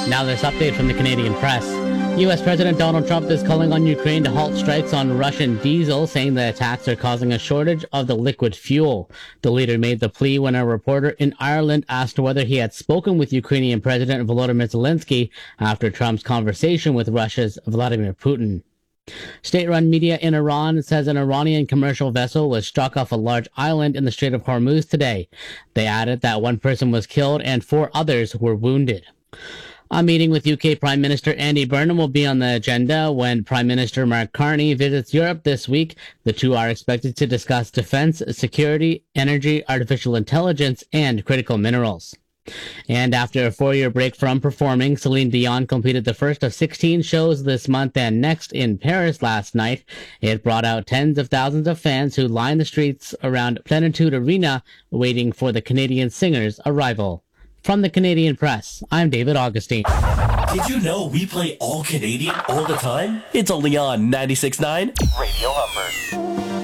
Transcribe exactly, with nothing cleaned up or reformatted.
Now this update from the Canadian press. U S President Donald Trump is calling on Ukraine to halt strikes on Russian diesel, saying the attacks are causing a shortage of the liquid fuel. The leader made the plea when a reporter in Ireland asked whether he had spoken with Ukrainian President Volodymyr Zelensky after Trump's conversation with Russia's Vladimir Putin. State-run media in Iran says an Iranian commercial vessel was struck off a large island in the Strait of Hormuz today. They added that one person was killed and four others were wounded. A meeting with U K Prime Minister Andy Burnham will be on the agenda when Prime Minister Mark Carney visits Europe this week. The two are expected to discuss defense, security, energy, artificial intelligence, and critical minerals. And after a four-year break from performing, Celine Dion completed the first of sixteen shows this month and next in Paris last night. It brought out tens of thousands of fans who lined the streets around Plenitude Arena waiting for the Canadian singer's arrival. From the Canadian Press, I'm David Augustine. Did you know we play all Canadian all the time? It's only on ninety-six point nine Radio Humber.